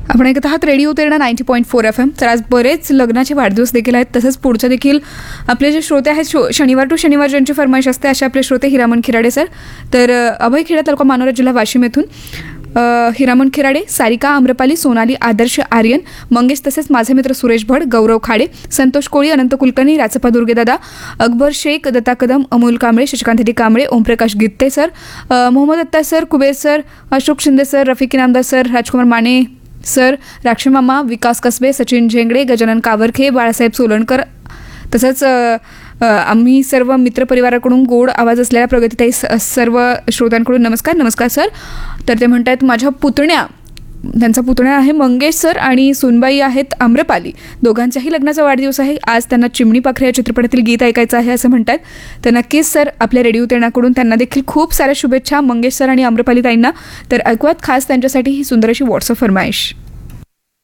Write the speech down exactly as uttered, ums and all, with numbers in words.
आपण ऐकत आहात radio Terna ninety point four F M. तर आज बरेच लग्नाचे वाढदिवस देखील आहेत. तसंच पुढचे देखील आपले जे श्रोते आहेत, शो शनिवार टू शनिवार ज्यांची फरमाईश असते असे आपले श्रोते हिरामन खिराडे सर. तर अभय खेडा तालुका मानोरा जिल्हा वाशिम येथून हिरामन खिराडे, सारिका आम्रपाली, सोनाली आदर्श आर्यन, मंगेश, तसेच माझे मित्र सुरेश भड, गौरव खाडे, संतोष कोळी, अनंत कुलकर्णी, राचप्पा दुर्गेदादा, अकबर शेख, दत्ता कदम, अमोल कांबळे, शशिकांत हरी कांबळे, ओमप्रकाश गित्ते सर, मोहम्मद अत्ता sir, Kuber sir, Ashok Shinde sir, Rafiq Inamdar sir, राजकुमार माने सर, राक्षमामा, विकास कसबे, सचिन झेंगडे, गजानन कावरखे, बाळासाहेब सोलणकर, तसंच आम्ही सर्व मित्रपरिवाराकडून गोड आवाज असलेल्या प्रगतीताई सर्व श्रोत्यांकडून नमस्कार. नमस्कार सर. तर ते म्हणतात माझ्या पुतण्या, त्यांचा पुतण्या आहे मंगेश सर आणि सुनबाई आहेत आम्रपाली, दोघांच्याही लग्नाचा वाढदिवस आहे आज. त्यांना चिमणी पाखरे या चित्रपटातील गीत ऐकायचं आहे असं म्हणतात. तर नक्कीच सर आपल्या रेडिओ तेरणाकडून त्यांना देखील खूप साऱ्या शुभेच्छा मंगेश सर आणि आम्रपाली ताईंना. तर ऐकूयात खास त्यांच्यासाठी ही सुंदर अशी व्हॉट्सअप फरमाईश.